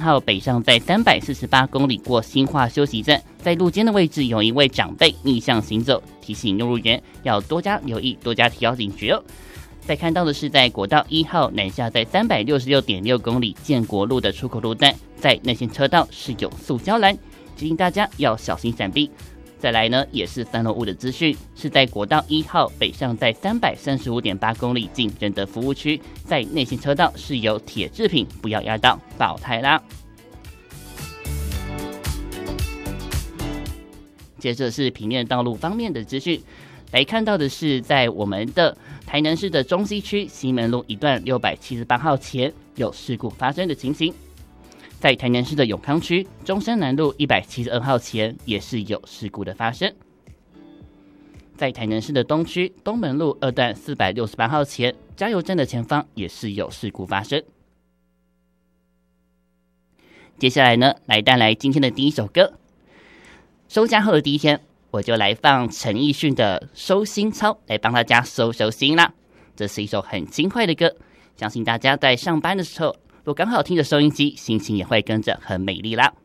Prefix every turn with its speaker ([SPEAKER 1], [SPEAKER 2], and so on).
[SPEAKER 1] 号北上在348公里过新化休息站，在路肩的位置有一位长辈逆向行走，提醒用路人要多加留意，多加提高警觉哦。再看到的是在国道1号南下在366.6公里建国路的出口路段，在内线车道是有塑胶栏，提醒大家要小心闪避。再来呢，也是3路雾的资讯，是在国道1号北上在335.8公里进仁德服务区，在内线车道是有铁制品，不要压到爆胎啦。接着是平面道路方面的资讯，来看到的是在我们的台南市的中西区西门路一段678号前有事故发生的情形。在台南市的永康区中山南路172号前也是有事故的发生。在台南市的东区东门路2段468号前加油站的前方也是有事故发生。接下来呢，来带来今天的第一首歌。收假后的第一天，我就来放陈奕迅的《收心操》来帮大家收心啦。这是一首很轻快的歌，相信大家在上班的时候，如果刚好听着收音机，心情也会跟着很美丽啦。